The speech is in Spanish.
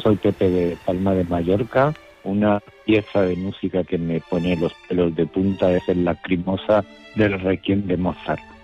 soy Pepe de Palma de Mallorca. Una pieza de música que me pone los pelos de punta es el Lacrimosa del Requiem de Mozart.